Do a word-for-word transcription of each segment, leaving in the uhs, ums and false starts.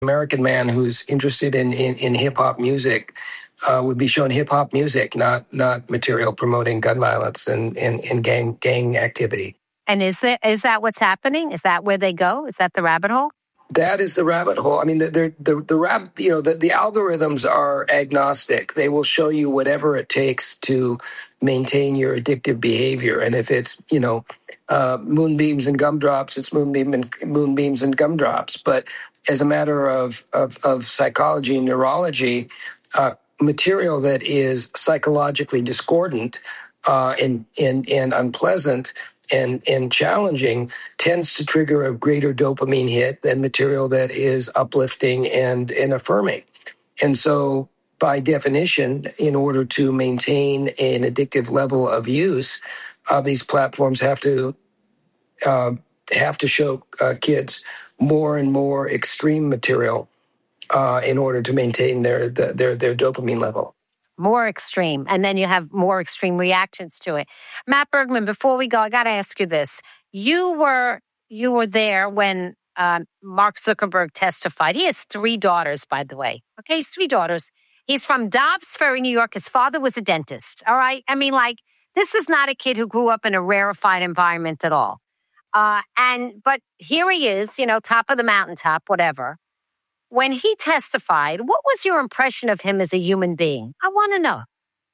American man who's interested in, in, in hip-hop music uh, would be shown hip-hop music, not not material promoting gun violence and, and, and gang gang activity. And is that, is that what's happening? Is that where they go? Is that the rabbit hole? That is the rabbit hole. I mean, the the the, the rab, you know, the, the algorithms are agnostic. They will show you whatever it takes to maintain your addictive behavior. And if it's, you know, uh, moonbeams and gumdrops, it's moonbeam and moonbeams and gumdrops. But as a matter of of, of psychology and neurology, uh, material that is psychologically discordant uh, and and and unpleasant and and challenging tends to trigger a greater dopamine hit than material that is uplifting and, and affirming. And so by definition, in order to maintain an addictive level of use, uh, these platforms have to uh, have to show uh, kids more and more extreme material uh, in order to maintain their the, their their dopamine level. More extreme. And then you have more extreme reactions to it. Matt Bergman, before we go, I got to ask you this. You were you were there when uh, Mark Zuckerberg testified. He has three daughters, by the way. Okay, he's three daughters. He's from Dobbs Ferry, New York. His father was a dentist. All right? I mean, like, this is not a kid who grew up in a rarefied environment at all. Uh, and But here he is, you know, top of the mountaintop, whatever. When he testified, what was your impression of him as a human being? I want to know.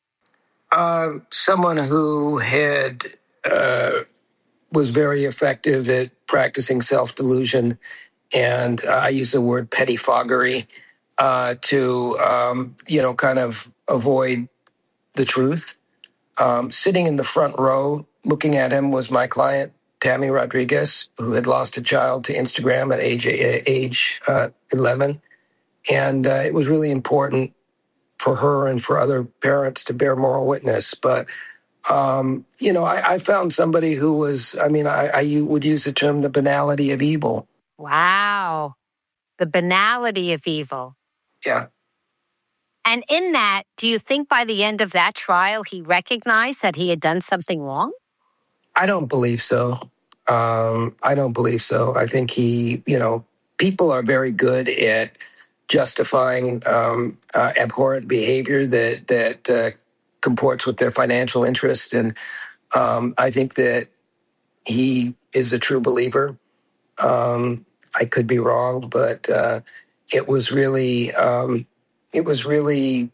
Uh, someone who had uh, was very effective at practicing self-delusion, and uh, I use the word pettifoggery uh, to, um, you know, kind of avoid the truth. Um, sitting in the front row, looking at him, was my client, Tammy Rodriguez, who had lost a child to Instagram at age age uh, eleven. And uh, it was really important for her and for other parents to bear moral witness. But, um, you know, I, I found somebody who was, I mean, I, I would use the term the banality of evil. Wow. The banality of evil. Yeah. And in that, do you think by the end of that trial, he recognized that he had done something wrong? I don't believe so. Um, I don't believe so. I think he, you know, people are very good at justifying um, uh, abhorrent behavior that that uh, comports with their financial interest. And um, I think that he is a true believer. Um, I could be wrong, but uh, it was really, um, it was really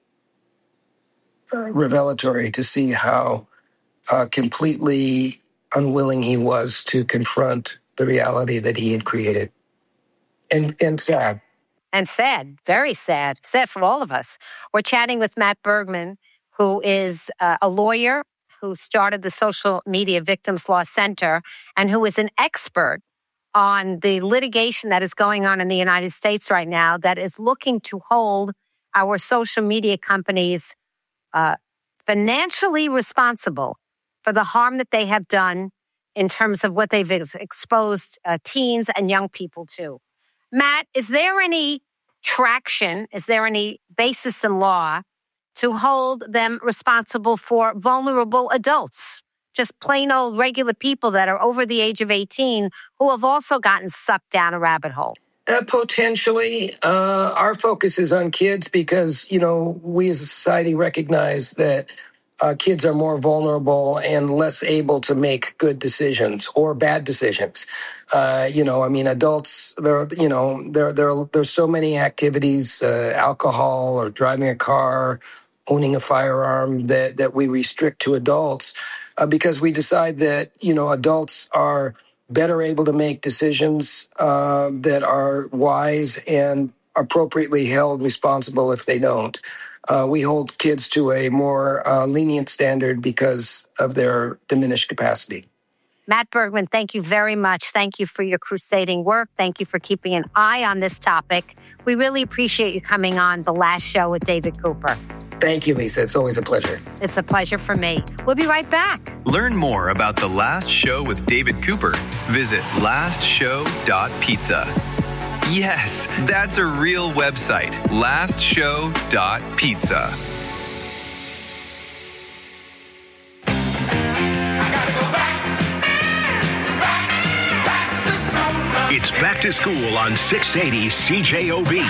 uh, revelatory to see how uh, completely unwilling he was to confront the reality that he had created. And and sad. And sad, very sad, sad for all of us. We're chatting with Matt Bergman, who is uh, a lawyer who started the Social Media Victims Law Center and who is an expert on the litigation that is going on in the United States right now that is looking to hold our social media companies uh, financially responsible for the harm that they have done in terms of what they've ex- exposed uh, teens and young people to. Matt, is there any traction, is there any basis in law to hold them responsible for vulnerable adults? Just plain old regular people that are over the age of eighteen who have also gotten sucked down a rabbit hole? Uh, potentially. Uh, our focus is on kids because, you know, we as a society recognize that Uh, kids are more vulnerable and less able to make good decisions or bad decisions. Uh, you know, I mean, adults, there, you know, there, there, there's so many activities, uh, alcohol or driving a car, owning a firearm that, that we restrict to adults uh, because we decide that, you know, adults are better able to make decisions uh, that are wise and appropriately held responsible if they don't. Uh, we hold kids to a more uh, lenient standard because of their diminished capacity. Matt Bergman, thank you very much. Thank you for your crusading work. Thank you for keeping an eye on this topic. We really appreciate you coming on The Last Show with David Cooper. Thank you, Lisa. It's always a pleasure. It's a pleasure for me. We'll be right back. Learn more about The Last Show with David Cooper. Visit last show dot pizza. Yes, that's a real website, last show dot pizza. It's back to school on six eighty C J O B.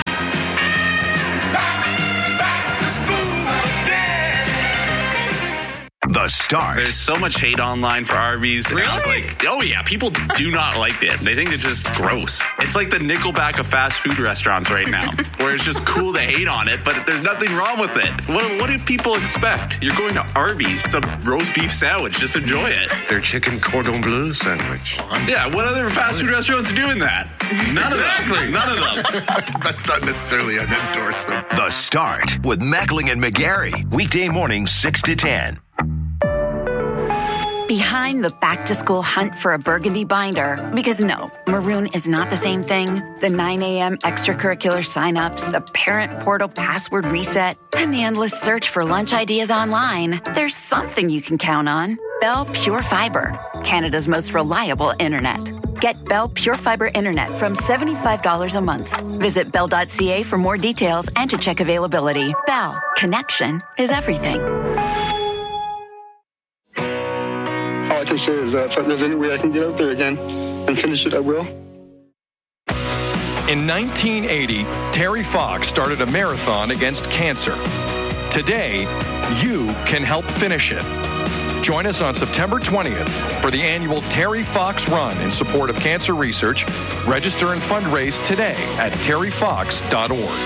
The Start. There's so much hate online for Arby's. Really? And I was like, oh yeah, people do not like it. They think it's just gross. It's like the Nickelback of fast food restaurants right now, where it's just cool to hate on it, but there's nothing wrong with it. What, what do people expect? You're going to Arby's. It's a roast beef sandwich. Just enjoy it. Their chicken cordon bleu sandwich. Yeah, what other fast food restaurants are doing that? None exactly. of them. None of them. That's not necessarily an endorsement. The Start with Mackling and McGarry. Weekday mornings, six to ten. Behind the back-to-school hunt for a burgundy binder, because no, maroon is not the same thing. The nine a.m. extracurricular signups, the parent portal password reset, and the endless search for lunch ideas online. There's something you can count on. Bell Pure Fiber, Canada's most reliable internet. Get Bell Pure Fiber internet from seventy-five dollars a month. Visit bell dot c a for more details and to check availability. Bell, connection is everything. All I can say is that if there's any way I can get out there again and finish it, I will. In nineteen eighty, Terry Fox started a marathon against cancer. Today, you can help finish it. Join us on September twentieth for the annual Terry Fox Run in support of cancer research. Register and fundraise today at terry fox dot org.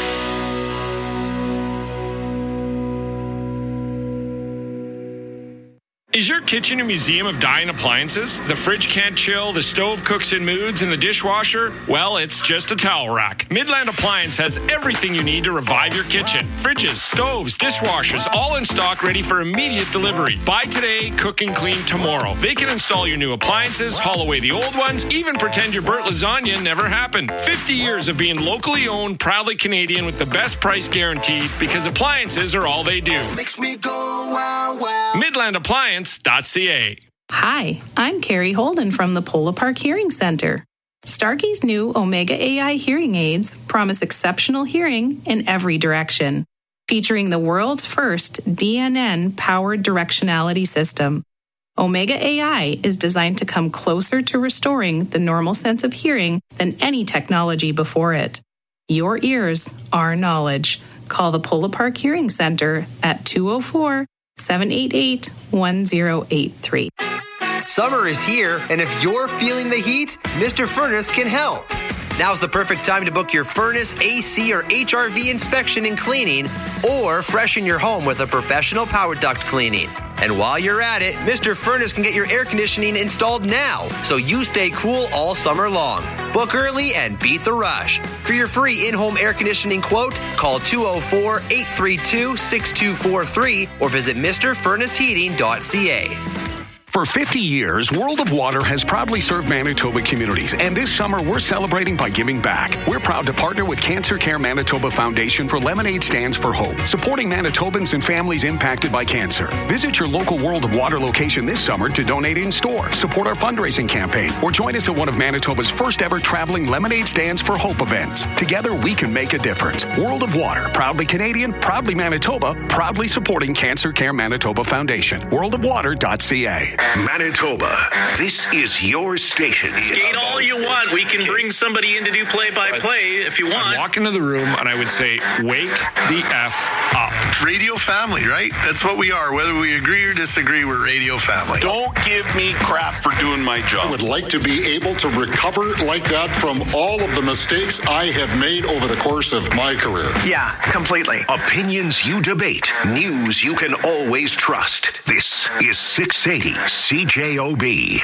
Is your kitchen a museum of dying appliances? The fridge can't chill, the stove cooks in moods, and the dishwasher? Well, it's just a towel rack. Midland Appliance has everything you need to revive your kitchen. Fridges, stoves, dishwashers, all in stock, ready for immediate delivery. Buy today, cook and clean tomorrow. They can install your new appliances, haul away the old ones, even pretend your burnt lasagna never happened. fifty years of being locally owned, proudly Canadian with the best price guaranteed, because appliances are all they do. Makes me go wow, wow. Midland Appliance. .ca. Hi, I'm Carrie Holden from the Polo Park Hearing Center. Starkey's new Omega A I hearing aids promise exceptional hearing in every direction, featuring the world's first D N N-powered directionality system. Omega A I is designed to come closer to restoring the normal sense of hearing than any technology before it. Your ears, our knowledge. Call the Polo Park Hearing Center at two oh four, seven eight eight, one oh eight three. Summer is here, and if you're feeling the heat, Mister Furnace can help. Now's the perfect time to book your furnace, A C, or H R V inspection and cleaning, or freshen your home with a professional power duct cleaning. And while you're at it, Mister Furnace can get your air conditioning installed now, so you stay cool all summer long. Book early and beat the rush. For your free in-home air conditioning quote, call two oh four, eight three two, six two four three or visit Mister Furnace Heating dot c a. For fifty years, World of Water has proudly served Manitoba communities, and this summer we're celebrating by giving back. We're proud to partner with Cancer Care Manitoba Foundation for Lemonade Stands for Hope, supporting Manitobans and families impacted by cancer. Visit your local World of Water location this summer to donate in store, support our fundraising campaign, or join us at one of Manitoba's first ever traveling Lemonade Stands for Hope events. Together we can make a difference. World of Water, proudly Canadian, proudly Manitoba, proudly supporting Cancer Care Manitoba Foundation. world of water dot c a. Manitoba, this is your station. Skate all you want. We can bring somebody in to do play-by-play if you want. I'd walk into the room and I would say, wake the F up. Radio family, right? That's what we are. Whether we agree or disagree, we're radio family. Don't give me crap for doing my job. I would like to be able to recover like that from all of the mistakes I have made over the course of my career. Yeah, completely. Opinions you debate. News you can always trust. This is six eighty C J O B.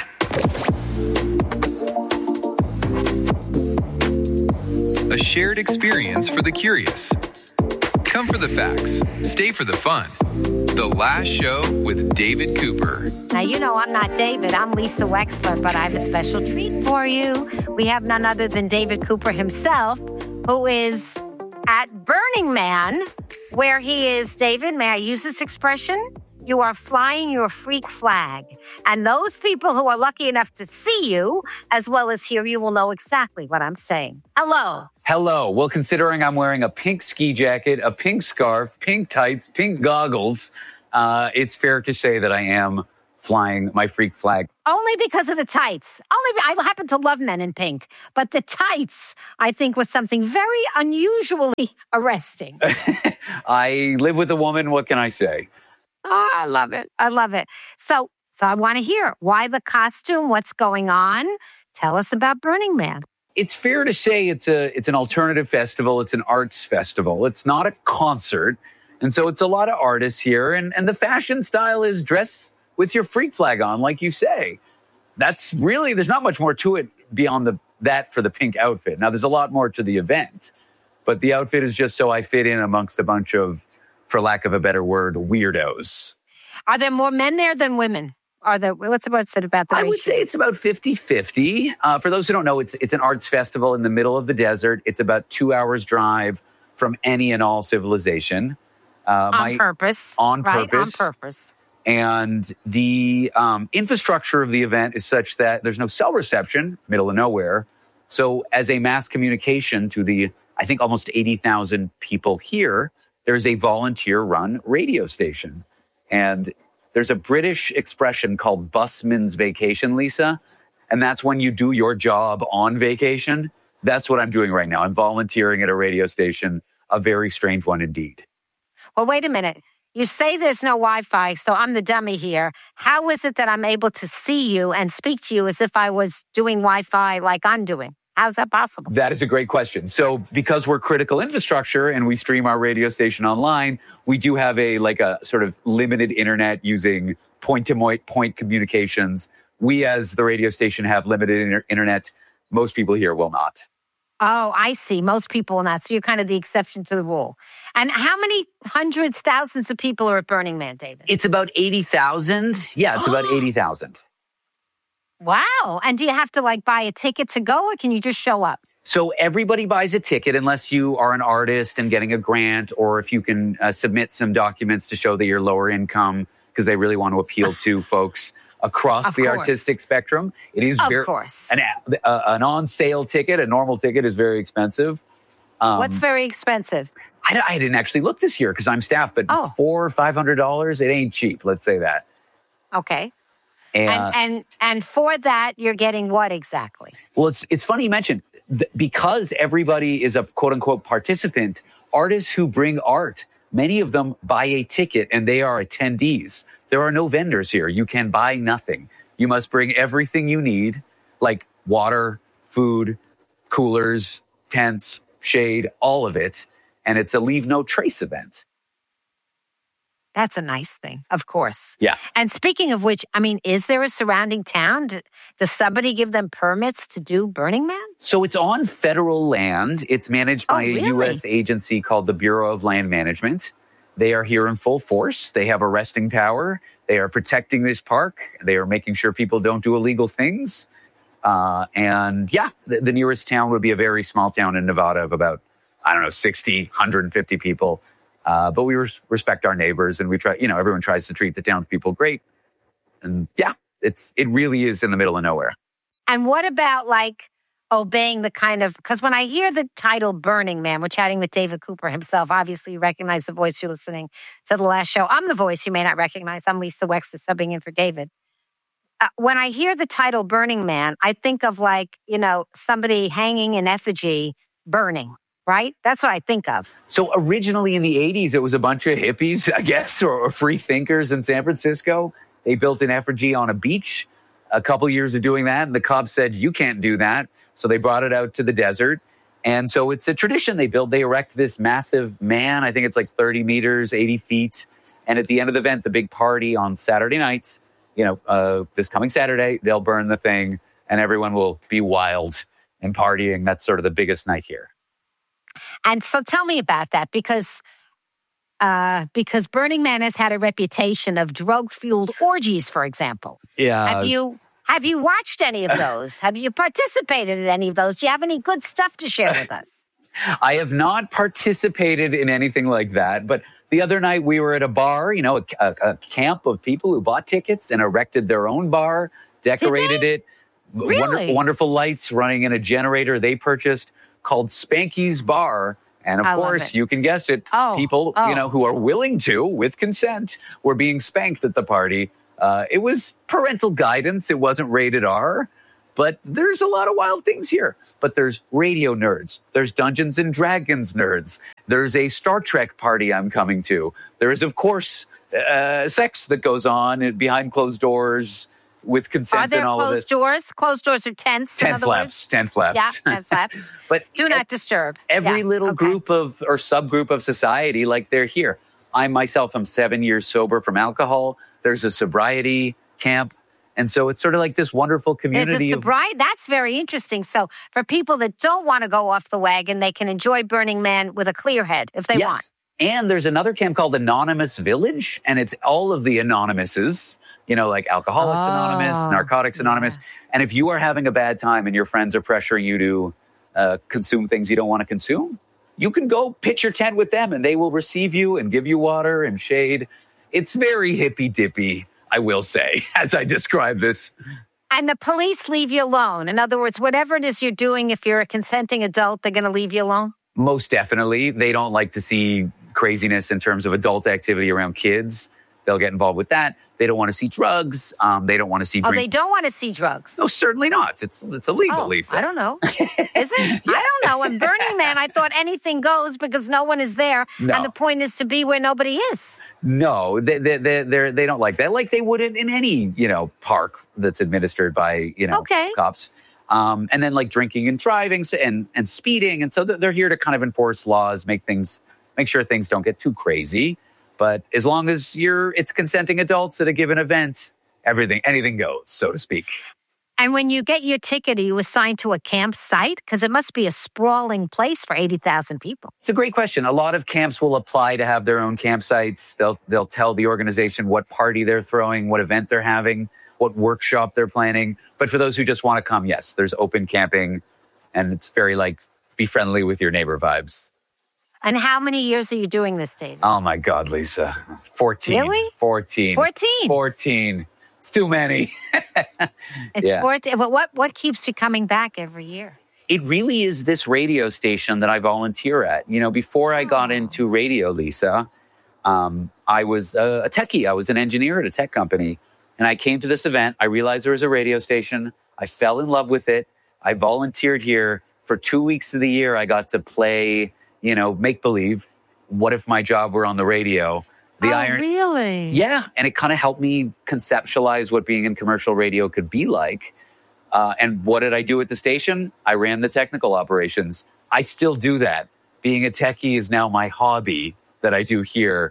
A shared experience for the curious. Come for the facts. Stay for the fun. The Last Show with David Cooper. Now, you know I'm not David. I'm Lisa Wexler, but I have a special treat for you. We have none other than David Cooper himself, who is at Burning Man, where he is, David, may I use this expression? You are flying your freak flag. And those people who are lucky enough to see you, as well as hear you, will know exactly what I'm saying. Hello. Hello. Well, considering I'm wearing a pink ski jacket, a pink scarf, pink tights, pink goggles, uh, it's fair to say that I am flying my freak flag. Only because of the tights. Only I happen to love men in pink, but the tights, I think, was something very unusually arresting. I live with a woman. What can I say? Oh, I love it. I love it. So, so I want to hear why the costume, what's going on. Tell us about Burning Man. It's fair to say it's a it's an alternative festival. It's an arts festival. It's not a concert. And so it's a lot of artists here. And, and the fashion style is dress with your freak flag on, like you say. That's really, there's not much more to it beyond the that for the pink outfit. Now, there's a lot more to the event. But the outfit is just so I fit in amongst a bunch of, for lack of a better word, weirdos. Are there more men there than women? Are there, what's, what's it about the I ratio? would say it's about fifty-fifty. Uh, for those who don't know, it's it's an arts festival in the middle of the desert. It's about two hours drive from any and all civilization. Uh, on my, purpose. On right? purpose. On purpose. And the um, infrastructure of the event is such that there's no cell reception, middle of nowhere. So as a mass communication to the, I think, almost eighty thousand people here, there's a volunteer-run radio station. And there's a British expression called busman's vacation, Lisa. And that's when you do your job on vacation. That's what I'm doing right now. I'm volunteering at a radio station, a very strange one indeed. Well, wait a minute. You say there's no Wi-Fi, so I'm the dummy here. How is it that I'm able to see you and speak to you as if I was doing Wi-Fi like I'm doing? How's that possible? That is a great question. So because we're critical infrastructure and we stream our radio station online, we do have a like a sort of limited internet using point-to-point point communications. We as the radio station have limited inter- internet. Most people here will not. Oh, I see. Most people will not. So you're kind of the exception to the rule. And how many hundreds, thousands of people are at Burning Man, David? It's about eighty thousand. Yeah, it's about eighty thousand. Wow. And do you have to like buy a ticket to go or can you just show up? So everybody buys a ticket unless you are an artist and getting a grant or if you can uh, submit some documents to show that you're lower income because they really want to appeal to folks across Of the course. artistic spectrum. It is Of very, course. An, uh, an on-sale ticket, a normal ticket is very expensive. Um, What's very expensive? I, I didn't actually look this year because I'm staff, but Oh. four or five hundred dollars, it ain't cheap. Let's say that. Okay. And, And, and and for that, you're getting what exactly? well, it's it's funny you mentioned th- because everybody is a quote unquote participant. Artists who bring art, many of them buy a ticket and they are attendees. There are no vendors here. You can buy nothing. You must bring everything you need, like water, food, coolers, tents, shade, all of it. And it's a leave no trace event. That's a nice thing, of course. Yeah. And speaking of which, I mean, is there a surrounding town? D- Does somebody give them permits to do Burning Man? So it's on federal land. It's managed by Oh, really? a U S agency called the Bureau of Land Management. They are here in full force. They have arresting power. They are protecting this park. They are making sure people don't do illegal things. Uh, and yeah, the, the nearest town would be a very small town in Nevada of about, I don't know, sixty, one hundred fifty people. Uh, but we res- respect our neighbors and we try, you know, everyone tries to treat the townspeople great. And yeah, it's, it really is in the middle of nowhere. And what about like obeying the kind of, because when I hear the title Burning Man, we're chatting with David Cooper himself. Obviously, you recognize the voice. You're listening to the last show. I'm the voice you may not recognize. I'm Lisa Wexler subbing in for David. Uh, when I hear the title Burning Man, I think of like, you know, somebody hanging in effigy, burning. Right? That's what I think of. So originally in the eighties, it was a bunch of hippies, I guess, or, or free thinkers in San Francisco. They built an effigy on a beach. A couple years of doing that, and the cops said, you can't do that. So they brought it out to the desert. And so it's a tradition they build. They erect this massive man. I think it's like thirty meters, eighty feet. And at the end of the event, the big party on Saturday nights, you know, uh, this coming Saturday, they'll burn the thing and everyone will be wild and partying. That's sort of the biggest night here. And so tell me about that because uh, because Burning Man has had a reputation of drug-fueled orgies, for example. Yeah. Have you have you watched any of those? Have you participated in any of those? Do you have any good stuff to share with us? I have not participated in anything like that, but the other night we were at a bar, you know, a, a, a camp of people who bought tickets and erected their own bar, decorated it. Really? Wonder, wonderful lights running in a generator they purchased called Spanky's Bar. And of I love course, it. you can guess it. Oh, People, oh. you know, who are willing to, with consent, were being spanked at the party. Uh, it was parental guidance. It wasn't rated R. But there's a lot of wild things here. But there's radio nerds. There's Dungeons and Dragons nerds. There's a Star Trek party I'm coming to. There is, of course, uh, sex that goes on behind closed doors with consent and all of this. Are there closed doors? Closed doors are tents, in Tent other flaps. words? Tent flaps. Yeah, tent flaps. But do not disturb. Every Yeah, little okay. group of or subgroup of society, like they're here. I myself am seven years sober from alcohol. There's a sobriety camp. And so it's sort of like this wonderful community. There's a of, sobriety. That's very interesting. So for people that don't want to go off the wagon, they can enjoy Burning Man with a clear head if they yes. want. And there's another camp called Anonymous Village, and it's all of the Anonymouses, you know, like Alcoholics Oh, Anonymous, Narcotics Anonymous. And if you are having a bad time and your friends are pressuring you to uh, consume things you don't want to consume, you can go pitch your tent with them and they will receive you and give you water and shade. It's very hippy-dippy, I will say, as I describe this. And the police leave you alone. In other words, whatever it is you're doing, if you're a consenting adult, they're going to leave you alone? Most definitely. They don't like to see craziness in terms of adult activity around kids. They'll get involved with that. They don't want to see drugs. Um, they don't want to see Oh, drink. they don't want to see drugs? No, certainly not. It's it's illegal, Oh, Lisa. I don't know. Is it? I don't know. In Burning Man, I thought anything goes because no one is there. No. And the point is to be where nobody is. No, they they they they're, they don't like that. Like they would in, in any you know park that's administered by you know Okay. cops. Um, and then like drinking and driving and and speeding, and so they're here to kind of enforce laws, make things, make sure things don't get too crazy. But as long as you're, it's consenting adults at a given event, everything, anything goes, so to speak. And when you get your ticket, are you assigned to a campsite? Because it must be a sprawling place for eighty thousand people. It's a great question. A lot of camps will apply to have their own campsites. They'll they'll tell the organization what party they're throwing, what event they're having, what workshop they're planning. But for those who just want to come, yes, there's open camping, and it's very like be friendly with your neighbor vibes. And how many years are you doing this, David? Oh my God, Lisa, fourteen. Really? Fourteen. Fourteen. Fourteen. It's too many. It's Yeah. fourteen. But what what keeps you coming back every year? It really is this radio station that I volunteer at. You know, before I got into radio, Lisa, um, I was a, a techie. I was an engineer at a tech company. And I came to this event. I realized there was a radio station. I fell in love with it. I volunteered here for two weeks of the year. I got to play, you know, make believe. What if my job were on the radio? The oh, iron. really? Yeah. And it kind of helped me conceptualize what being in commercial radio could be like. Uh, and what did I do at the station? I ran the technical operations. I still do that. Being a techie is now my hobby that I do here.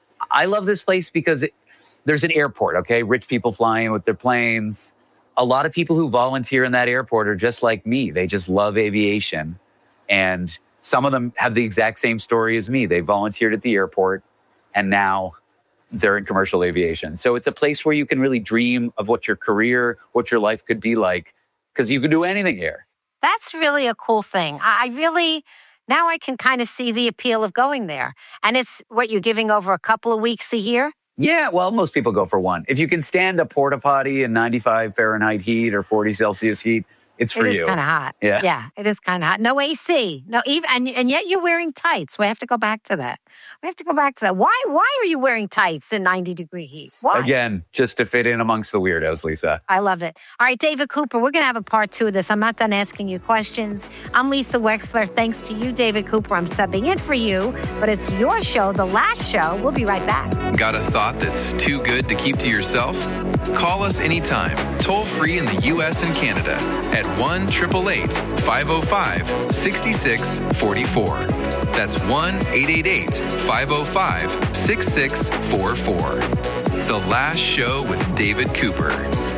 I love this place because it, there's an airport, okay? Rich people flying with their planes. A lot of people who volunteer in that airport are just like me. They just love aviation. And some of them have the exact same story as me. They volunteered at the airport and now they're in commercial aviation. So it's a place where you can really dream of what your career, what your life could be like, because you can do anything here. That's really a cool thing. I I really, now I can kind of see the appeal of going there. And it's what you're giving over a couple of weeks a year? Yeah, well, most people go for one. If you can stand a porta potty in ninety-five Fahrenheit heat or forty Celsius heat, it's for it you. is kind of hot. Yeah. Yeah, it is kind of hot. No A C. No, even and, and yet you're wearing tights. We have to go back to that. We have to go back to that. Why Why are you wearing tights in ninety degree heat? Why? Again, just to fit in amongst the weirdos, Lisa. I love it. All right, David Cooper, we're going to have a part two of this. I'm not done asking you questions. I'm Lisa Wexler. Thanks to you, David Cooper. I'm subbing in for you, but it's your show, the last show. We'll be right back. Got a thought that's too good to keep to yourself? Call us anytime, toll free in the U S and Canada at one eight eight eight, five oh five, six six four four. That's one eight eight eight, five oh five, six six four four. The Last Show with David Cooper.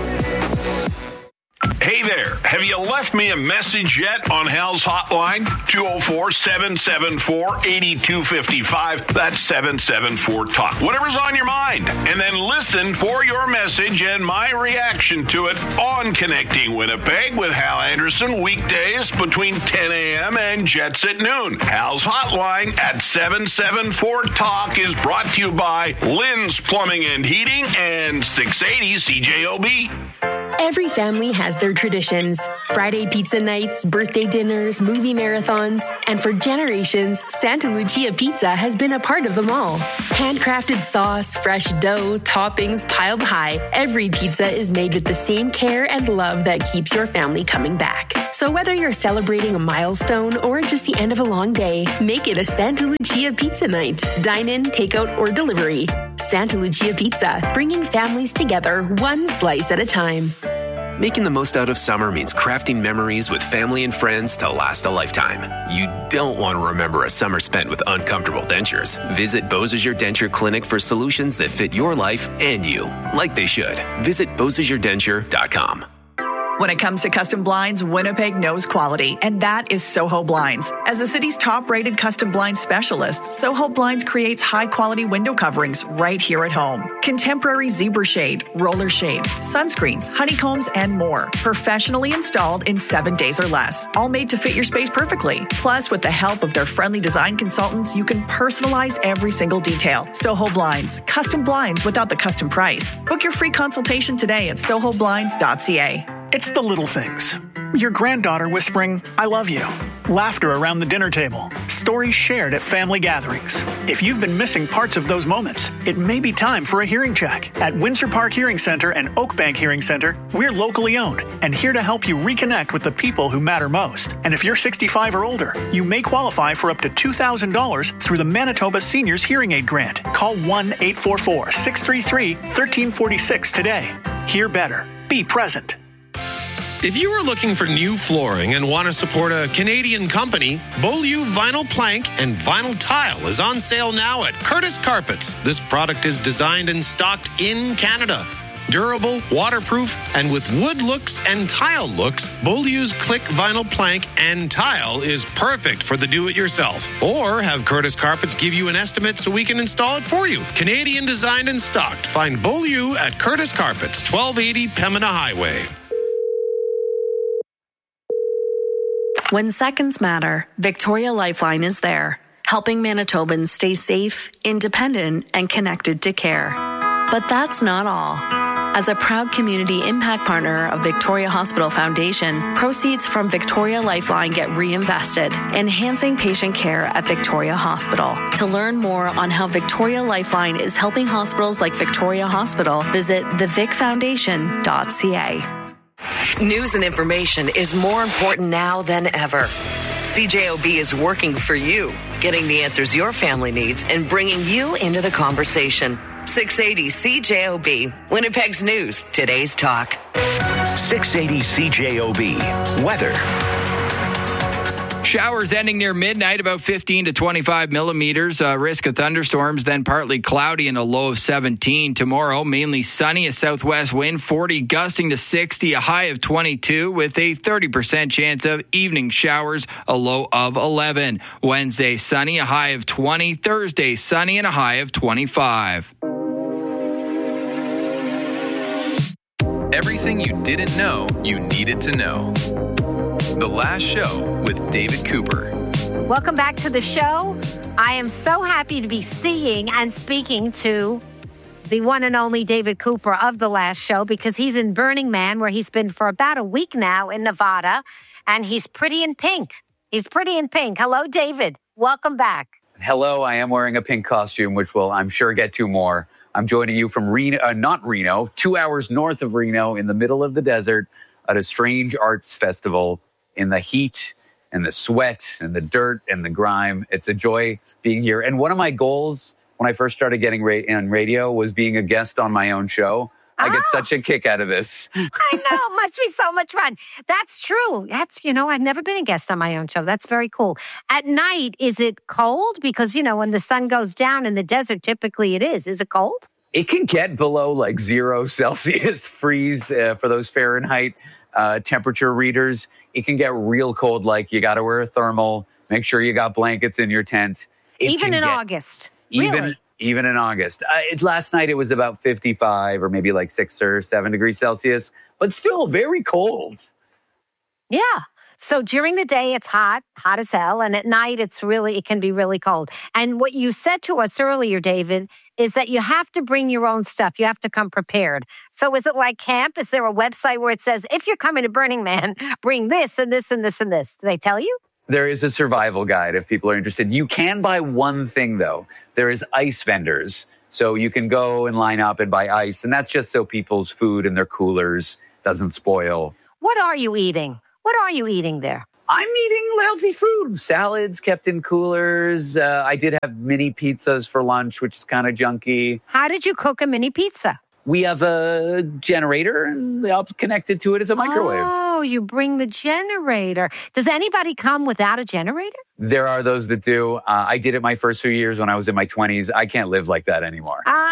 Hey there, have you left me a message yet on Hal's hotline? two oh four, seven seven four, eight two five five. That's seven seven four talk. Whatever's on your mind. And then listen for your message and my reaction to it on Connecting Winnipeg with Hal Anderson weekdays between ten a.m. and Jets at noon. Hal's hotline at seven seven four talk is brought to you by Lynn's Plumbing and Heating and six eighty C J O B. Every family has their traditions. Friday pizza nights, birthday dinners, movie marathons, and for generations, Santa Lucia Pizza has been a part of them all. Handcrafted sauce, fresh dough, toppings piled high, every pizza is made with the same care and love that keeps your family coming back. So whether you're celebrating a milestone or just the end of a long day, make it a Santa Lucia Pizza night. Dine in, takeout, or delivery. Santa Lucia Pizza, bringing families together one slice at a time. Making the most out of summer means crafting memories with family and friends to last a lifetime. You don't want to remember a summer spent with uncomfortable dentures. Visit Beausejour Denture Clinic for solutions that fit your life and you, like they should. Visit Beausejour Denture dot com. When it comes to custom blinds, Winnipeg knows quality, and that is Soho Blinds. As the city's top-rated custom blind specialist, Soho Blinds creates high-quality window coverings right here at home. Contemporary zebra shade, roller shades, sunscreens, honeycombs, and more. Professionally installed in seven days or less. All made to fit your space perfectly. Plus, with the help of their friendly design consultants, you can personalize every single detail. Soho Blinds. Custom blinds without the custom price. Book your free consultation today at soho blinds dot c a. It's the little things. Your granddaughter whispering, "I love you." Laughter around the dinner table. Stories shared at family gatherings. If you've been missing parts of those moments, it may be time for a hearing check. At Windsor Park Hearing Center and Oakbank Hearing Center, we're locally owned and here to help you reconnect with the people who matter most. And if you're sixty-five or older, you may qualify for up to two thousand dollars through the Manitoba Seniors Hearing Aid Grant. Call one eight four four, six three three, one three four six today. Hear better. Be present. If you are looking for new flooring and want to support a Canadian company, Beaulieu Vinyl Plank and Vinyl Tile is on sale now at Curtis Carpets. This product is designed and stocked in Canada. Durable, waterproof, and with wood looks and tile looks, Beaulieu's Click Vinyl Plank and Tile is perfect for the do-it-yourself. Or have Curtis Carpets give you an estimate so we can install it for you. Canadian designed and stocked. Find Beaulieu at Curtis Carpets, twelve eighty Pembina Highway. When seconds matter, Victoria Lifeline is there, helping Manitobans stay safe, independent, and connected to care. But that's not all. As a proud community impact partner of Victoria Hospital Foundation, proceeds from Victoria Lifeline get reinvested, enhancing patient care at Victoria Hospital. To learn more on how Victoria Lifeline is helping hospitals like Victoria Hospital, visit the vic foundation dot c a. News and information is more important now than ever. C J O B is working for you, getting the answers your family needs and bringing you into the conversation. six eighty C J O B, Winnipeg's news, today's talk. six eighty C J O B, weather. Showers ending near midnight, about fifteen to twenty-five millimeters. Uh, risk of thunderstorms, then partly cloudy and a low of seventeen. Tomorrow, mainly sunny, a southwest wind, forty gusting to sixty, a high of twenty-two, with a thirty percent chance of evening showers, a low of eleven. Wednesday, sunny, a high of twenty. Thursday, sunny and a high of twenty-five. Everything you didn't know you needed to know. The Last Show with David Cooper. Welcome back to the show. I am so happy to be seeing and speaking to the one and only David Cooper of The Last Show, because he's in Burning Man, where he's been for about a week now in Nevada, and he's pretty in pink. He's pretty in pink. Hello, David. Welcome back. Hello, I am wearing a pink costume, which we'll, I'm sure, get to more. I'm joining you from Reno, uh, not Reno, two hours north of Reno, in the middle of the desert, at a strange arts festival. In the heat and the sweat and the dirt and the grime. It's a joy being here. And one of my goals when I first started getting ra- on radio was being a guest on my own show. I oh. get such a kick out of this. I know. Must be so much fun. That's true. That's, you know, I've never been a guest on my own show. That's very cool. At night, is it cold? Because, you know, when the sun goes down in the desert, typically it is. Is it cold? It can get below like zero Celsius freeze uh, for those Fahrenheit uh, temperature readers. It can get real cold, like you got to wear a thermal, make sure you got blankets in your tent. It even in get, August. Even, really? Even in August. Uh, it, last night it was about fifty-five or maybe like six or seven degrees Celsius, but still very cold. Yeah. So during the day, it's hot, hot as hell. And at night, it's really, it can be really cold. And what you said to us earlier, David, is that you have to bring your own stuff. You have to come prepared. So is it like camp? Is there a website where it says, if you're coming to Burning Man, bring this and this and this and this? Do they tell you? There is a survival guide if people are interested. You can buy one thing, though. There is ice vendors. So you can go and line up and buy ice. And that's just so people's food in their coolers doesn't spoil. What are you eating? What are you eating there? I'm eating healthy food. Salads kept in coolers. Uh, I did have mini pizzas for lunch, which is kind of junky. How did you cook a mini pizza? We have a generator and I'll connect it to it as a microwave. Oh, you bring the generator. Does anybody come without a generator? There are those that do. Uh, I did it my first few years when I was in my twenties. I can't live like that anymore. Ah,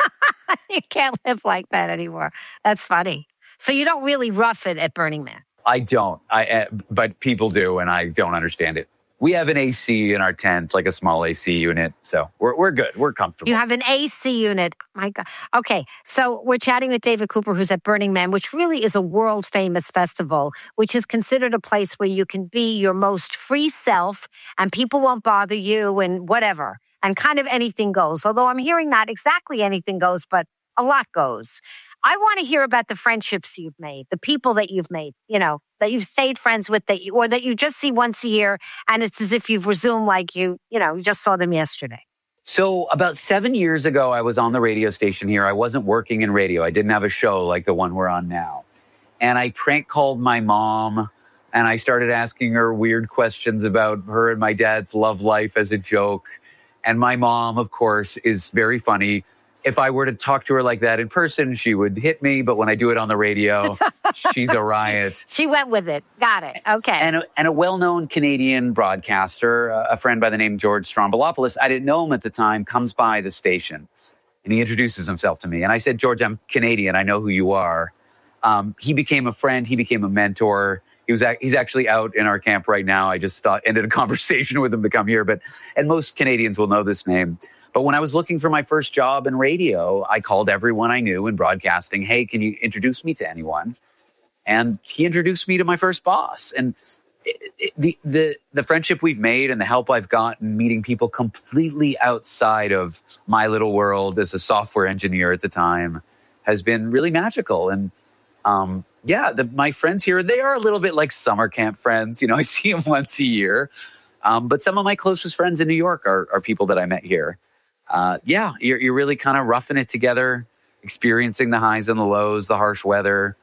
you can't live like that anymore. That's funny. So you don't really rough it at Burning Man? I don't, I, uh, but people do, and I don't understand it. We have an A C in our tent, like a small A C unit, so we're we're good. We're comfortable. You have an A C unit. My God. Okay, so we're chatting with David Cooper, who's at Burning Man, which really is a world-famous festival, which is considered a place where you can be your most free self, and people won't bother you, and whatever, and kind of anything goes. Although I'm hearing not exactly anything goes, but a lot goes. I want to hear about the friendships you've made, the people that you've made, you know, that you've stayed friends with, that you, or that you just see once a year, and it's as if you've resumed like you, you know, you just saw them yesterday. So about seven years ago, I was on the radio station here. I wasn't working in radio. I didn't have a show like the one we're on now. And I prank called my mom, and I started asking her weird questions about her and my dad's love life as a joke. And my mom, of course, is very funny. If I were to talk to her like that in person, she would hit me. But when I do it on the radio, she's a riot. She went with it. Got it. Okay. And a, and a well-known Canadian broadcaster, a friend by the name George Strombolopoulos, I didn't know him at the time, comes by the station. And he introduces himself to me. And I said, George, I'm Canadian. I know who you are. Um, he became a friend. He became a mentor. He was he's actually out in our camp right now. I just thought, ended a conversation with him to come here. But and most Canadians will know this name. But when I was looking for my first job in radio, I called everyone I knew in broadcasting. Hey, can you introduce me to anyone? And he introduced me to my first boss. And it, it, the, the, the friendship we've made and the help I've gotten meeting people completely outside of my little world as a software engineer at the time has been really magical. And um, yeah, the, my friends here, they are a little bit like summer camp friends. You know, I see them once a year. Um, but some of my closest friends in New York are, are people that I met here. Uh, yeah, you're, you're really kind of roughing it together, experiencing the highs and the lows, the harsh weather,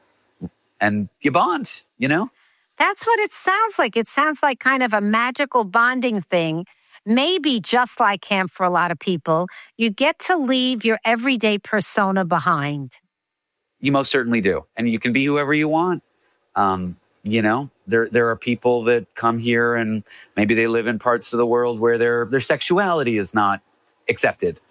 and you bond, you know? That's what it sounds like. It sounds like kind of a magical bonding thing, maybe just like camp for a lot of people. You get to leave your everyday persona behind. You most certainly do. And you can be whoever you want. Um, you know, there there are people that come here and maybe they live in parts of the world where their their sexuality is not accepted.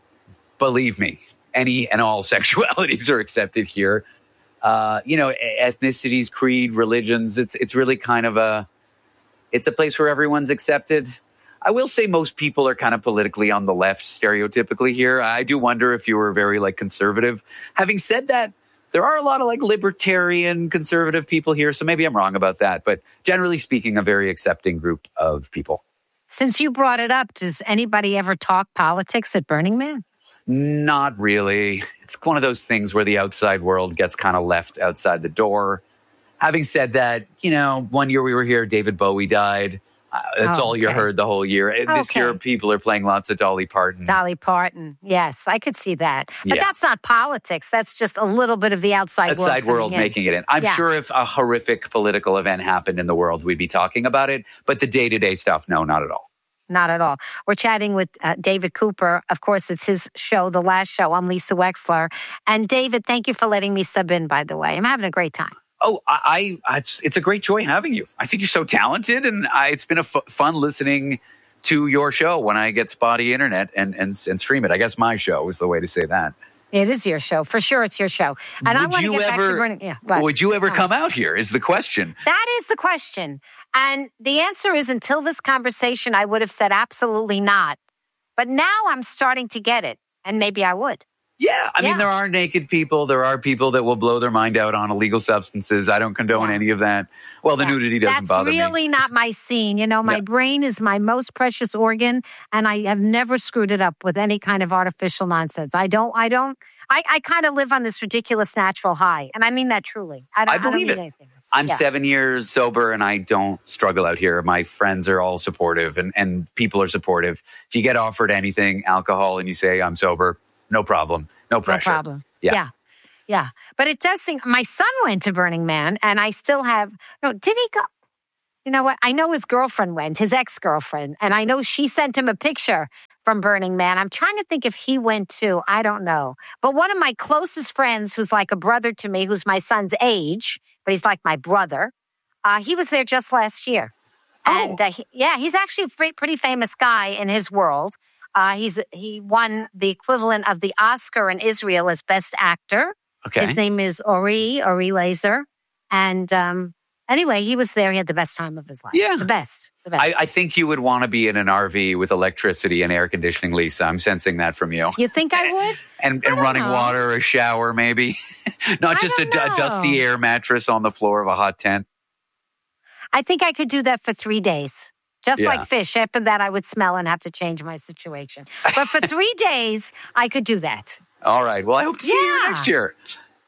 Believe me, any and all sexualities are accepted here. Uh, you know, ethnicities, creed, religions, it's it's really kind of a, it's a place where everyone's accepted. I will say most people are kind of politically on the left stereotypically here. I do wonder if you were very like conservative. Having said that, there are a lot of like libertarian conservative people here. So maybe I'm wrong about that. But generally speaking, a very accepting group of people. Since you brought it up, does anybody ever talk politics at Burning Man? Not really. It's one of those things where the outside world gets kind of left outside the door. Having said that, you know, one year we were here, David Bowie died. Uh, that's Oh, all you okay. heard the whole year. This Okay. year, people are playing lots of Dolly Parton. Dolly Parton. Yes, I could see that. But Yeah. that's not politics. That's just a little bit of the outside, outside world, world coming in. making it in. I'm Yeah. sure if a horrific political event happened in the world, we'd be talking about it. But the day-to-day stuff, no, not at all. Not at all. We're chatting with uh, David Cooper. Of course, it's his show, The Last Show. I'm Lisa Wexler. And David, thank you for letting me sub in, by the way. I'm having a great time. Oh, I, I it's, it's a great joy having you. I think you're so talented, and I, it's been a f- fun listening to your show when I get spotty internet and, and and stream it. I guess my show is the way to say that. It is your show. For sure, it's your show. And I Would want to you get back to ever- Burning. Yeah, what? Would you ever Oh. come out here is the question. That is the question. And the answer is until this conversation, I would have said absolutely not. But now I'm starting to get it. And maybe I would. Yeah, I Yeah. mean, there are naked people. There are people that will blow their mind out on illegal substances. I don't condone any of that. Well, the nudity doesn't That's bother me. really not my scene. You know, my Yeah. brain is my most precious organ, and I have never screwed it up with any kind of artificial nonsense. I don't, I don't, I, I kind of live on this ridiculous natural high. And I mean that truly. I, don't, I believe I it. don't need anything else. I'm Yeah. seven years sober and I don't struggle out here. My friends are all supportive and, and people are supportive. If you get offered anything, alcohol, and you say, I'm sober, no problem. No pressure. No problem. Yeah. yeah. Yeah. But it does seem, my son went to Burning Man and I still have, no, did he go? You know what? I know his girlfriend went, his ex-girlfriend, and I know she sent him a picture from Burning Man. I'm trying to think if he went too. I don't know. But one of my closest friends, who's like a brother to me, who's my son's age, but he's like my brother, uh, he was there just last year. Oh. And uh, he, yeah, he's actually a pretty, pretty famous guy in his world. Uh, he's he won the equivalent of the Oscar in Israel as Best Actor. Okay. His name is Ori, Ori Laser. And um, anyway, he was there. He had the best time of his life. Yeah. The best. The best. I, I think you would want to be in an R V with electricity and air conditioning, Lisa. I'm sensing that from you. You think I would? And, and running know. water, a shower, maybe. Not I just a, don't d- a know. dusty air mattress on the floor of a hot tent. I think I could do that for three days. Just Yeah. like fish. After that, I would smell and have to change my situation. But for three days, I could do that. All right. Well, I hope to see you here Yeah. next year.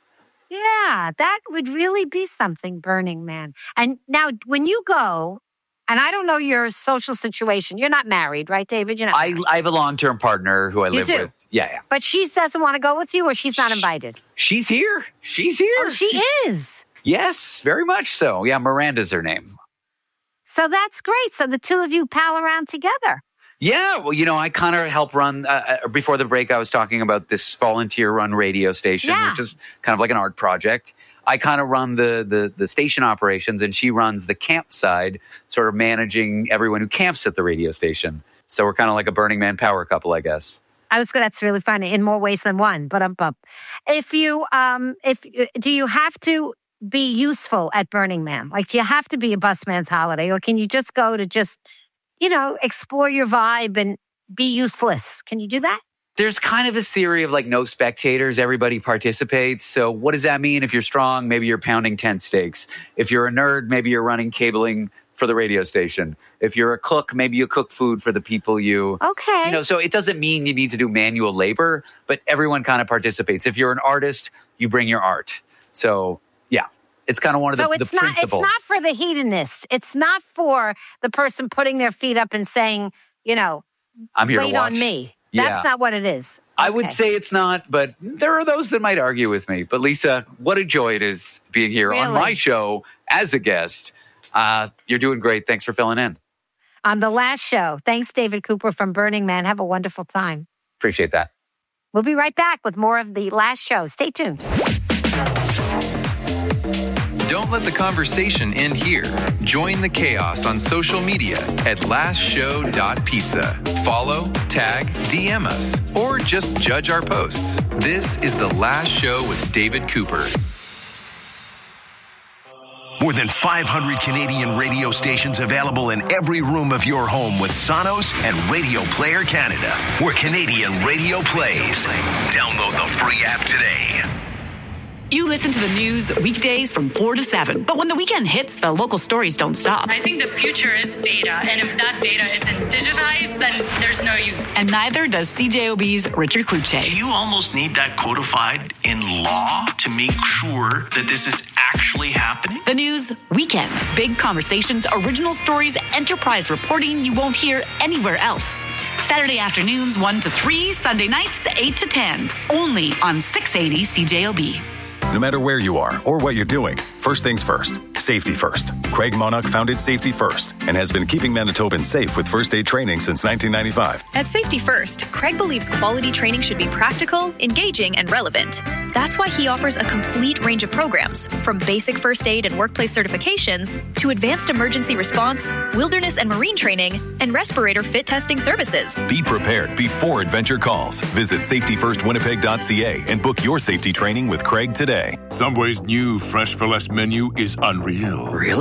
Yeah, that would really be something, Burning Man. And now, when you go, and I don't know your social situation, you're not married, right, David? You're not I, married. I have a long-term partner who I You live do? with. Yeah, yeah. But she doesn't want to go with you, or she's not invited? She's here. She's here. Oh, she is. Yes, very much so. Yeah, Miranda's her name. So that's great. So the two of you pal around together. Yeah, well, you know, I kind of help run, uh, uh, before the break, I was talking about this volunteer-run radio station, Yeah. which is kind of like an art project. I kind of run the, the the station operations, and she runs the camp side, sort of managing everyone who camps at the radio station. So we're kind of like a Burning Man power couple, I guess. I was. That's really funny in more ways than one. But um, bump. If you um, if do you have to be useful at Burning Man? Like, do you have to be a busman's holiday, or can you just go to just, you know, explore your vibe and be useless? Can you do that? There's kind of this theory of like no spectators, everybody participates. So what does that mean? If you're strong, maybe you're pounding tent stakes. If you're a nerd, maybe you're running cabling for the radio station. If you're a cook, maybe you cook food for the people you... Okay. You know, so it doesn't mean you need to do manual labor, but everyone kind of participates. If you're an artist, you bring your art. So, yeah, it's kind of one of So the, the it's not. principles. It's not for the hedonist. It's not for the person putting their feet up and saying, you know, I'm here to wait watch. on me. That's Yeah. not what it is. I would Okay. say it's not, but there are those that might argue with me. But Lisa, what a joy it is being here on Really? my show as a guest. Uh, you're doing great. Thanks for filling in. On the last show. Thanks, David Cooper from Burning Man. Have a wonderful time. Appreciate that. We'll be right back with more of the last show. Stay tuned. Don't let the conversation end here. Join the chaos on social media at last show dot pizza. Follow, tag, D M us, or just judge our posts. This is The Last Show with David Cooper. More than five hundred Canadian radio stations available in every room of your home with Sonos and Radio Player Canada, where Canadian radio plays. Download the free app today. You listen to the news weekdays from four to seven, but when the weekend hits, the local stories don't stop. I think the future is data, and if that data isn't digitized, then there's no use. And neither does C J O B's Richard Kluche. Do you almost need that codified in law to make sure that this is actually happening? The news weekend. Big conversations, original stories, enterprise reporting you won't hear anywhere else. Saturday afternoons one to three, Sunday nights eight to ten. Only on six eighty C J O B. No matter where you are or what you're doing, first things first, safety first. Craig Monarch founded Safety First and has been keeping Manitobans safe with first aid training since nineteen ninety-five. At Safety First, Craig believes quality training should be practical, engaging, and relevant. That's why he offers a complete range of programs, from basic first aid and workplace certifications to advanced emergency response, wilderness and marine training, and respirator fit testing services. Be prepared before adventure calls. Visit safety first winnipeg dot c a and book your safety training with Craig today. Subway's new Fresh for Less menu is unreal. Really?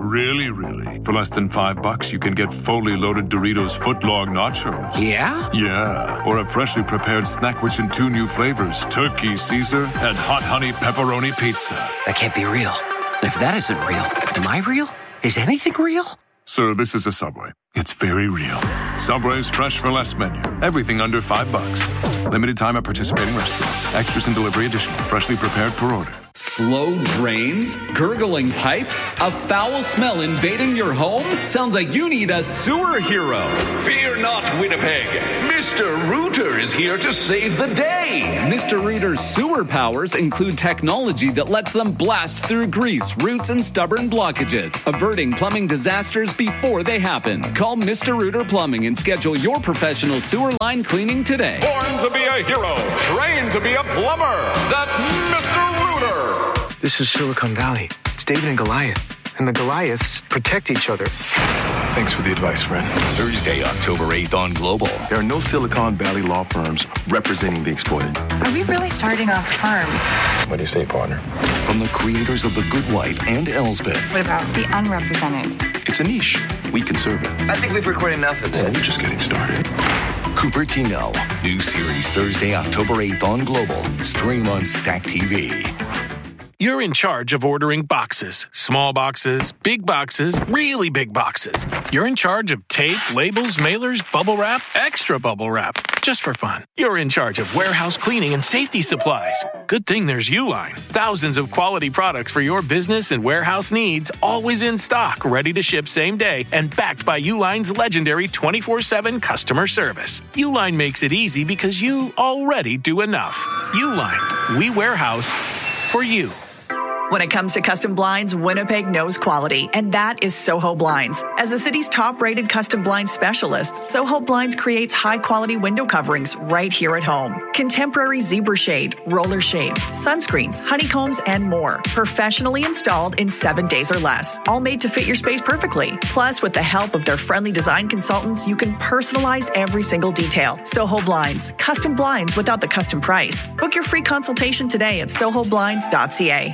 Really, really. For less than five bucks, you can get fully loaded Doritos footlong nachos. Yeah? Yeah. Or a freshly prepared snack rich in two new flavors, Turkey Caesar and Hot Honey Pepperoni Pizza. That can't be real. And if that isn't real, am I real? Is anything real? Sir, this is a Subway. It's very real. Subway's fresh for less menu. Everything under five bucks. Limited time at participating restaurants. Extras and delivery additional. Freshly prepared per order. Slow drains? Gurgling pipes? A foul smell invading your home? Sounds like you need a sewer hero. Fear not, Winnipeg. Mister Rooter is here to save the day. Mister Rooter's sewer powers include technology that lets them blast through grease, roots, and stubborn blockages, averting plumbing disasters before they happen. Call Mister Rooter Plumbing and schedule your professional sewer line cleaning today. Born to be a hero, trained to be a plumber. That's Mister Rooter. This is Silicon Valley. It's David and Goliath. And the Goliaths protect each other. Thanks for the advice, friend. Thursday, October eighth on Global. There are no Silicon Valley law firms representing the exploited. Are we really starting a firm? What do you say, partner? From the creators of The Good Wife and Elsbeth. What about the unrepresented? It's a niche. We can serve it. I think we've recorded enough of this. Well, we're just getting started. Cupertino. New series Thursday, October eighth on Global. Stream on Stack T V. You're in charge of ordering boxes. Small boxes, big boxes, really big boxes. You're in charge of tape, labels, mailers, bubble wrap, extra bubble wrap. Just for fun. You're in charge of warehouse cleaning and safety supplies. Good thing there's Uline. Thousands of quality products for your business and warehouse needs, always in stock, ready to ship same day, and backed by Uline's legendary twenty-four seven customer service. Uline makes it easy because you already do enough. Uline. We warehouse for you. When it comes to custom blinds, Winnipeg knows quality, and that is Soho Blinds. As the city's top-rated custom blind specialist, Soho Blinds creates high-quality window coverings right here at home. Contemporary zebra shade, roller shades, sunscreens, honeycombs, and more. Professionally installed in seven days or less. All made to fit your space perfectly. Plus, with the help of their friendly design consultants, you can personalize every single detail. Soho Blinds. Custom blinds without the custom price. Book your free consultation today at soho blinds dot c a.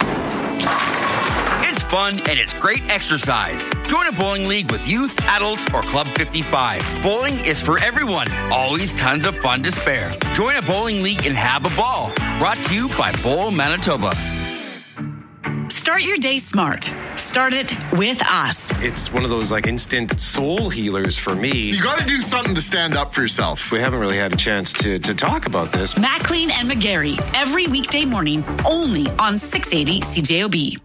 It's fun and it's great exercise. Join a bowling league with youth, adults, or Club fifty-five. Bowling is for everyone. Always tons of fun to spare. Join a bowling league and have a ball. Brought to you by Bowl Manitoba. Start your day smart. Start it with us. It's one of those like instant soul healers for me. You got to do something to stand up for yourself. We haven't really had a chance to, to talk about this. Maclean and McGarry, every weekday morning, only on six eighty C J O B.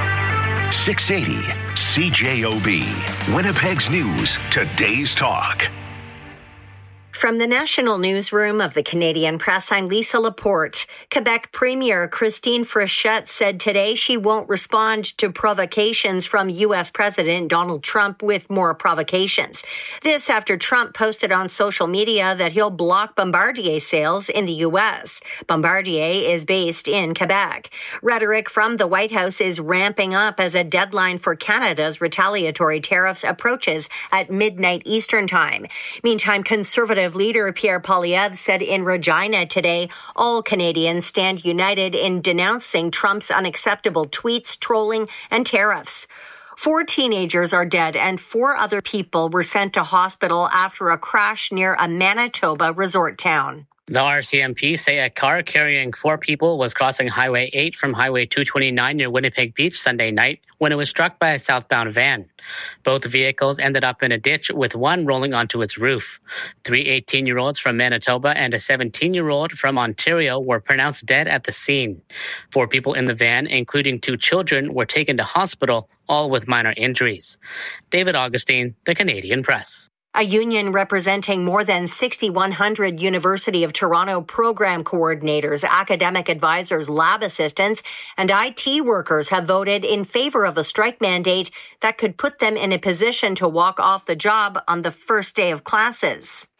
six eighty C J O B. Winnipeg's News, today's talk. From the National Newsroom of the Canadian Press, I'm Lisa Laporte. Quebec Premier Christine Frechette said today she won't respond to provocations from U S President Donald Trump with more provocations. This after Trump posted on social media that he'll block Bombardier sales in the U S. Bombardier is based in Quebec. Rhetoric from the White House is ramping up as a deadline for Canada's retaliatory tariffs approaches at midnight Eastern Time. Meantime, Conservative leader Pierre Poilievre said in Regina today, all Canadians stand united in denouncing Trump's unacceptable tweets, trolling, and tariffs. Four teenagers are dead and four other people were sent to hospital after a crash near a Manitoba resort town. The R C M P say a car carrying four people was crossing Highway eight from Highway two twenty-nine near Winnipeg Beach Sunday night when it was struck by a southbound van. Both vehicles ended up in a ditch with one rolling onto its roof. Three eighteen-year-olds from Manitoba and a seventeen-year-old from Ontario were pronounced dead at the scene. Four people in the van, including two children, were taken to hospital, all with minor injuries. David Augustine, The Canadian Press. A union representing more than six thousand one hundred University of Toronto program coordinators, academic advisors, lab assistants, and I T workers have voted in favor of a strike mandate that could put them in a position to walk off the job on the first day of classes.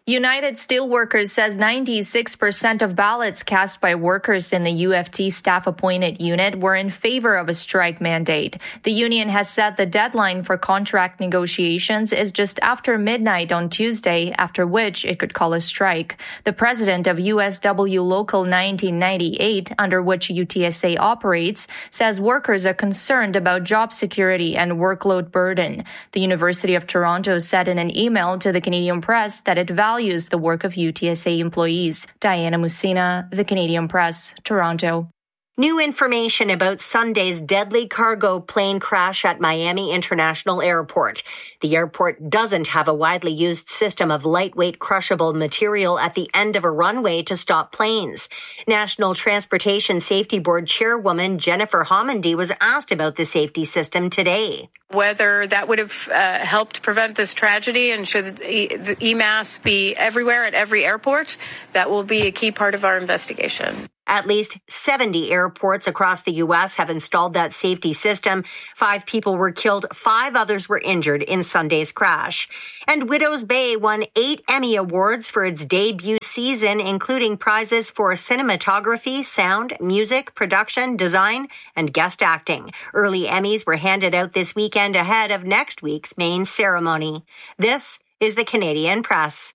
United Steelworkers says ninety-six percent of ballots cast by workers in the U F T staff-appointed unit were in favor of a strike mandate. The union has said the deadline for contract negotiations is just after midnight on Tuesday, after which it could call a strike. The president of U S W Local nineteen ninety-eight, under which U T S A operates, says workers are concerned about job security and workload burden. The University of Toronto said in an email to the Canadian Press that it values the work of U T S A employees. Diana Musina, The Canadian Press, Toronto. New information about Sunday's deadly cargo plane crash at Miami International Airport. The airport doesn't have a widely used system of lightweight crushable material at the end of a runway to stop planes. National Transportation Safety Board Chairwoman Jennifer Homendy was asked about the safety system today. Whether that would have uh, helped prevent this tragedy, and should the E M A S be everywhere at every airport, that will be a key part of our investigation. At least seventy airports across the U S have installed that safety system. Five people were killed, five others were injured in Sunday's crash. And Widows Bay won eight Emmy Awards for its debut season, including prizes for cinematography, sound, music, production, design, and guest acting. Early Emmys were handed out this weekend ahead of next week's main ceremony. This is the Canadian Press.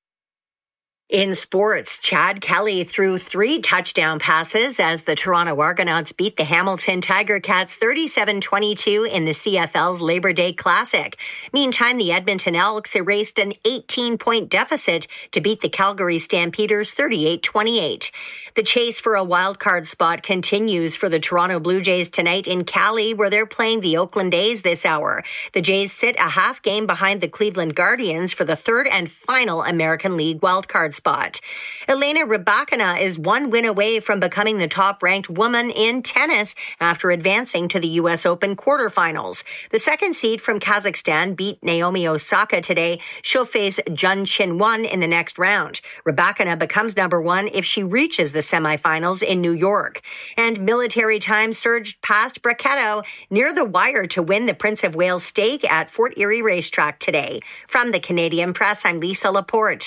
In sports, Chad Kelly threw three touchdown passes as the Toronto Argonauts beat the Hamilton Tiger Cats thirty-seven twenty-two in the C F L's Labor Day Classic. Meantime, the Edmonton Elks erased an eighteen-point deficit to beat the Calgary Stampeders thirty-eight twenty-eight. The chase for a wildcard spot continues for the Toronto Blue Jays tonight in Cali, where they're playing the Oakland A's this hour. The Jays sit a half game behind the Cleveland Guardians for the third and final American League wildcard spot. Elena Rybakina is one win away from becoming the top-ranked woman in tennis after advancing to the U S Open quarterfinals. The second seed from Kazakhstan beat Naomi Osaka today. She'll face Jun Chin-won in the next round. Rybakina becomes number one if she reaches the semifinals in New York. And Military Times surged past Brachetto near the wire to win the Prince of Wales stake at Fort Erie Racetrack today. From the Canadian Press, I'm Lisa Laporte.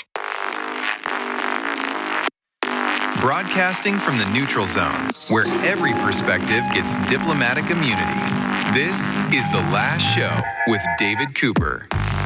Broadcasting from the neutral zone, where every perspective gets diplomatic immunity. This is The Last Show with David Cooper.